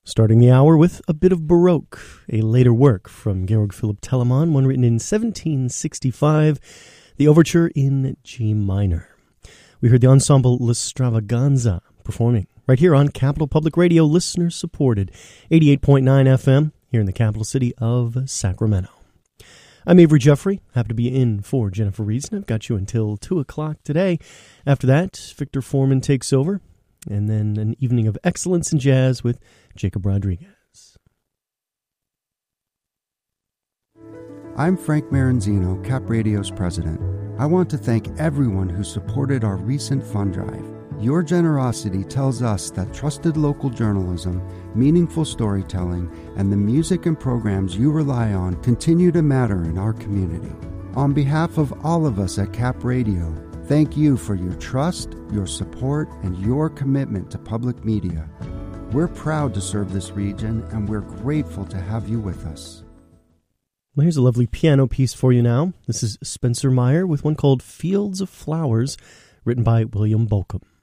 Starting the hour with a bit of Baroque, a later work from Georg Philipp Telemann, one written in 1765, the overture in G minor. We heard the ensemble L'Stravaganza performing right here on Capital Public Radio, listener-supported, 88.9 FM, here in the capital city of Sacramento. I'm Avery Jeffrey, happy to be in for Jennifer Reeds, and I've got you until 2 o'clock today. After that, Victor Foreman takes over, and then an evening of excellence in jazz with Jacob Rodriguez. I'm Frank Maranzino, Cap Radio's president. I want to thank everyone who supported our recent fund drive. Your generosity tells us that trusted local journalism, meaningful storytelling, and the music and programs you rely on continue to matter in our community. On behalf of all of us at Cap Radio, thank you for your trust, your support, and your commitment to public media. We're proud to serve this region, and we're grateful to have you with us. Well, here's a lovely piano piece for you now. This is Spencer Meyer with one called Fields of Flowers, written by William Bolcom.